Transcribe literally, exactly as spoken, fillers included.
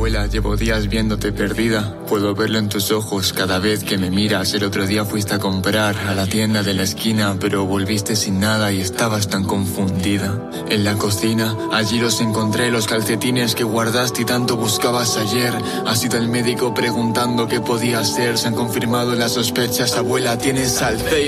Abuela, llevo días viéndote perdida. Puedo verlo en tus ojos cada vez que me miras. El otro día fuiste a comprar a la tienda de la esquina, pero volviste sin nada y estabas tan confundida. En la cocina, allí los encontré, los calcetines que guardaste y tanto buscabas ayer. Ha sido el médico preguntando qué podía ser. Se han confirmado las sospechas, abuela, tienes Alzheimer.